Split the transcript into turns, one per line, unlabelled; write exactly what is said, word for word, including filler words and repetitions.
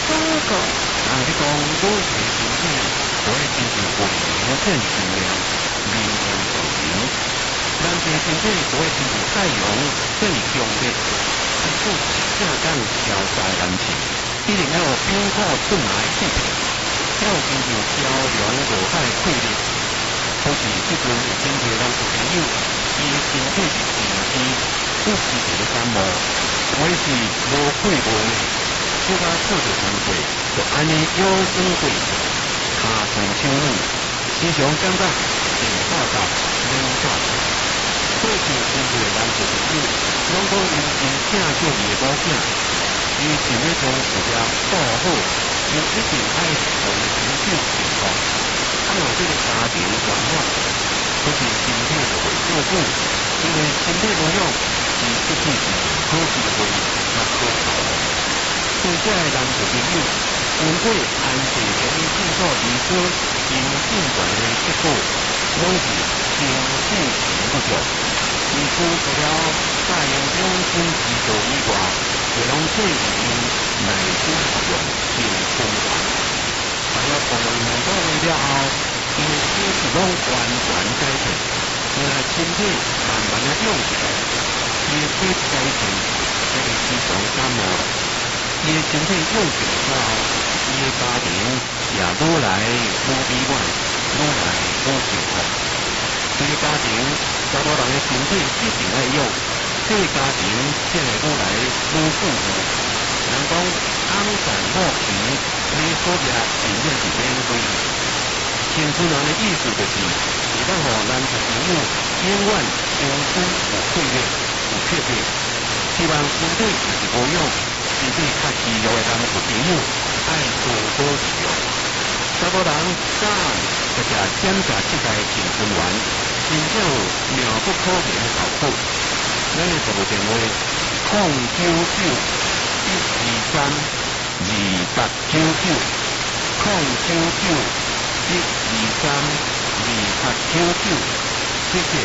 中国。
啊，你讲我是身体，我会进行胃无片质量明显造成，咱这身体我会进行太阳最强烈，啊，做正当消灾安全，一定要有冰火顺来气平，要有进行消融无害气力。好似即阵有真侪咱有朋友，伊的身体是长期不时一个感冒，或是无气无力，拄甲做着工作，就安尼腰酸背痛，骹痛手软，时常感觉电话到冷到。过去真侪咱有朋友，拢讲因真正少年的保险，伊想要将事业做好，就一定爱从长久情况。啊，有这个家庭状况，或是身体就会照顾，因为身体无用，是失去是好机会，也可靠。对这个男小朋友，通过安氏给予制作医师因诊断的结果，拢是情绪性不足。医师除了采用中心治疗以外，也拢建议因耐心服用救生丸。但要服用两个月了后，因为情绪拢完全改变，原来身体慢慢的用起来，伊的体质改变，这个时常感冒了。伊的身体用起来之后，伊的家庭也愈来愈美满，愈来愈幸福。这个家庭，查某人的身体一定要用，这个家庭才会愈来愈富裕。人讲昂山好皮，你所食永远是免费。青春人的意思就是，是当互咱小朋友永远青春有岁月，有血液。希望身体就是无用，身体较虚弱的咱小朋友爱多多使用。查甫人敢食食检查这个青春丸，真正有妙不可言的效果。咱的服务电话：零九九一二三二八九九，零九九一二三二八九九，谢谢。